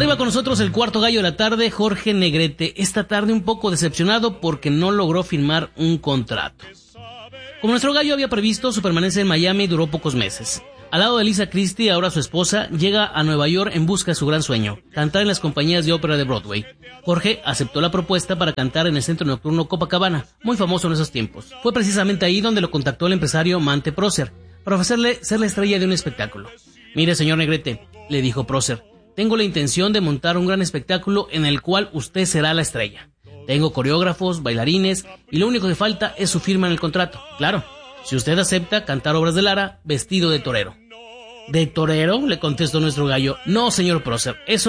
Arriba con nosotros el cuarto gallo de la tarde, Jorge Negrete. Esta tarde un poco decepcionado porque no logró firmar un contrato. Como nuestro gallo había previsto, su permanencia en Miami duró pocos meses. Al lado de Lisa Christie, ahora su esposa, llega a Nueva York en busca de su gran sueño, cantar en las compañías de ópera de Broadway. Jorge aceptó la propuesta para cantar en el centro nocturno Copacabana, muy famoso en esos tiempos. Fue precisamente ahí donde lo contactó el empresario Mante Prócer, para ofrecerle ser la estrella de un espectáculo. Mire, señor Negrete, le dijo Prócer, tengo la intención de montar un gran espectáculo en el cual usted será la estrella. Tengo coreógrafos, bailarines, y lo único que falta es su firma en el contrato. Claro, si usted acepta cantar obras de Lara vestido de torero. ¿De torero?, le contestó nuestro gallo. No, señor Prócer, eso